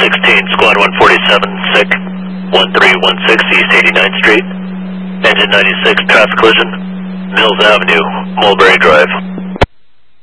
16, Squad 147, SIC 1316 East 89th Street. Engine 96, traffic collision, Mills Avenue, Mulberry Drive.